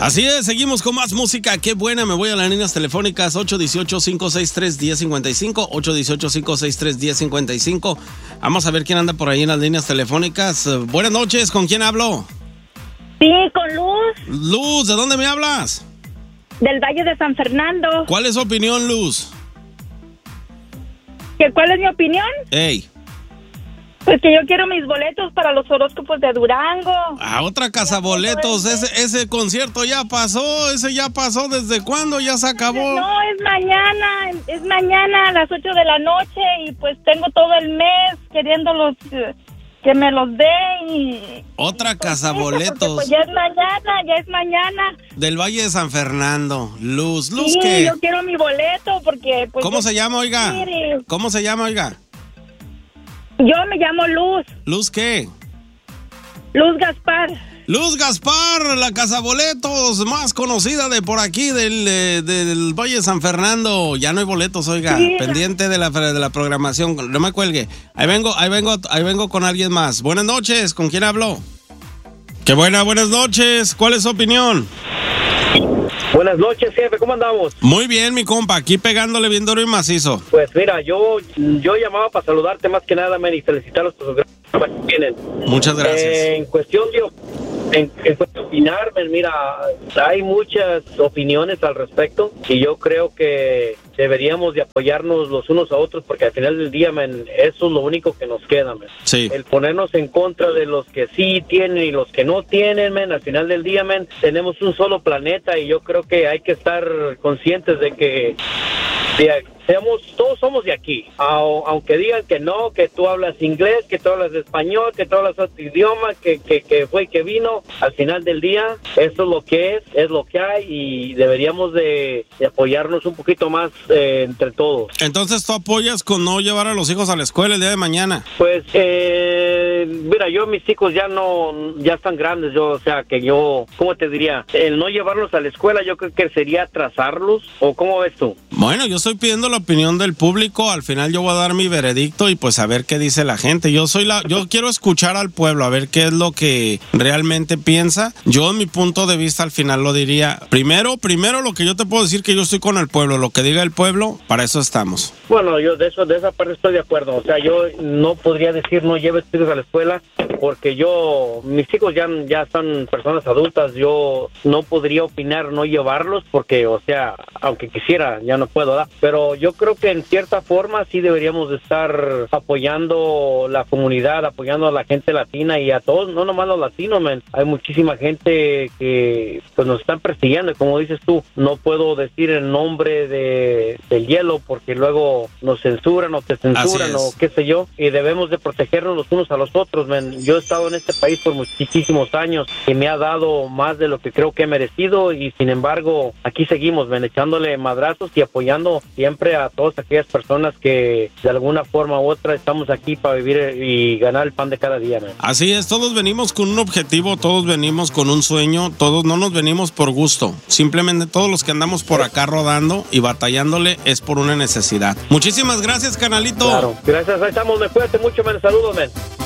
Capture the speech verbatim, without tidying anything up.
Así es, seguimos con más música. Qué buena, me voy a las líneas telefónicas ocho uno ocho, cinco seis tres, uno cero cinco cinco, ocho uno ocho, cinco seis tres, uno cero cinco cinco. Vamos a ver quién anda por ahí en las líneas telefónicas. Uh, buenas noches, ¿con quién hablo? Sí, con Luz. Luz, ¿de dónde me hablas? Del Valle de San Fernando. ¿Cuál es su opinión, Luz? ¿Qué, ¿Cuál es mi opinión? Ey. Pues que yo quiero mis boletos para los horóscopos de Durango. Ah, otra casa boletos. Ese, ese concierto ya pasó. Ese ya pasó. ¿Desde cuándo? Ya se acabó. No, es mañana. Es mañana a las ocho de la noche. Y pues tengo todo el mes queriéndolos, que me los den. Y, otra y casa pues, boletos. Pues ya es mañana, ya es mañana. Del Valle de San Fernando. Luz, Luz, sí, ¿qué? yo quiero mi boleto porque... Pues, ¿Cómo se llama, oiga? Mire. ¿Cómo se llama, oiga? Yo me llamo Luz. ¿Luz qué? Luz Gaspar. Luz Gaspar, la cazaboletos más conocida de por aquí, del, eh, del Valle de San Fernando. Ya no hay boletos, oiga. Sí, pendiente de la, de la programación. No me cuelgue. Ahí vengo, ahí vengo, ahí vengo con alguien más. Buenas noches, ¿con quién hablo? Qué buena, buenas noches. ¿Cuál es su opinión? Buenas noches, jefe, ¿cómo andamos? Muy bien, mi compa, aquí pegándole bien duro y macizo. Pues mira, yo yo llamaba para saludarte más que nada, man, y felicitarlos por su gran trabajo que tienen. Muchas gracias. Eh, en cuestión de, en, en cuestión de opinar, man, mira, hay muchas opiniones al respecto y yo creo que deberíamos de apoyarnos los unos a otros porque al final del día, man, eso es lo único que nos queda, man. Sí. El ponernos en contra de los que sí tienen y los que no tienen, man, al final del día, man, tenemos un solo planeta y yo creo que hay que estar conscientes de que de, seamos, todos somos de aquí, aunque digan que no, que tú hablas inglés, que tú hablas español, que tú hablas otro idioma, que, que, que fue y que vino, al final del día, eso es lo que es, es lo que hay y deberíamos de, de apoyarnos un poquito más eh, entre todos. Entonces, ¿tú apoyas con no llevar a los hijos a la escuela el día de mañana? Pues, eh, mira, yo mis hijos ya no, ya están grandes, yo, o sea, que yo, ¿cómo te diría? El no llevarlos a la escuela yo creo que sería atrasarlos, ¿o cómo ves tú? Bueno, yo estoy pidiendo la opinión del público, al final yo voy a dar mi veredicto y pues a ver qué dice la gente. Yo soy la, yo quiero escuchar al pueblo, a ver qué es lo que realmente piensa. Yo en mi punto de vista al final lo diría, primero, primero lo que yo te puedo decir que yo estoy con el pueblo, lo que diga el pueblo, para eso estamos. Bueno, yo de eso, de esa parte estoy de acuerdo, o sea, yo no podría decir no lleves hijos a la escuela, porque yo, mis hijos ya, ya son personas adultas, yo no podría opinar no llevarlos, porque, o sea, aunque quisiera, ya no puedo, ¿verdad? Pero yo creo que en cierta forma sí deberíamos de estar apoyando la comunidad, apoyando a la gente latina y a todos, no nomás los latinos, man. Hay muchísima gente que pues nos están persiguiendo, como dices tú, no puedo decir el nombre de, del hielo porque luego nos censuran o te censuran o qué sé yo, y debemos de protegernos los unos a los otros, man. Yo he estado en este país por muchísimos años y me ha dado más de lo que creo que he merecido y sin embargo aquí seguimos, man, echándole madrazos y apoyando siempre a todas aquellas personas que de alguna forma u otra estamos aquí para vivir y ganar el pan de cada día, man. Así es, todos venimos con un objetivo, todos venimos con un sueño, todos no nos venimos por gusto, simplemente todos los que andamos por acá rodando y batallándole es por una necesidad. Muchísimas gracias, canalito. Claro, gracias, ahí estamos, me cuídate mucho, man, saludos, man.